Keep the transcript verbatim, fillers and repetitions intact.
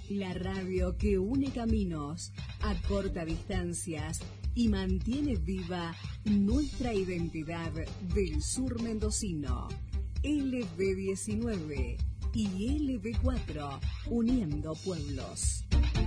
La radio que une caminos, acorta distancias y mantiene viva nuestra identidad del sur mendocino. L B diecinueve y L B cuatro, uniendo pueblos.